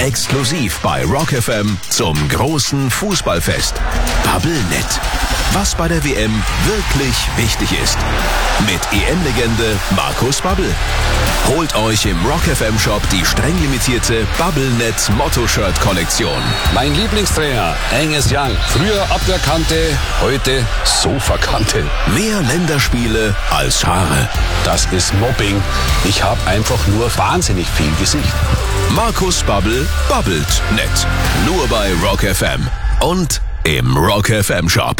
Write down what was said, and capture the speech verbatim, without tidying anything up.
Exklusiv bei Rock F M zum großen Fußballfest. Bubblenet. Was bei der W M wirklich wichtig ist. Mit E M-Legende Markus Babbel. Holt euch im Rock F M Shop die streng limitierte Bubblenet Motto-Shirt-Kollektion. Mein Lieblingstrainer, Angus Young. Früher Abwehrkante, heute Sofakante. Mehr Länderspiele als Haare. Das ist Mobbing. Ich habe einfach nur wahnsinnig viel Gesicht. Markus Babbel babbelt nett. Nur bei Rock F M. Und im Rock F M Shop.